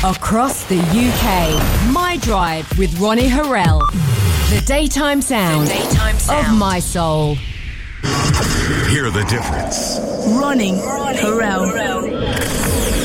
Across the UK, My Drive with Ronnie Harrell. The daytime sound, of my soul. Hear the difference. Ronnie Harrell.